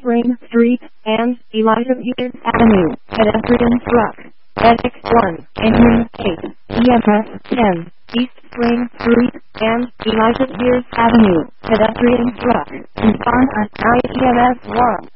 Spring Street, and Elijah Beard Avenue, pedestrian truck. SX1, engine 8, EMS 10, East Spring Street, and Elijah Beard Avenue, pedestrian truck. Respond at IEMS 1.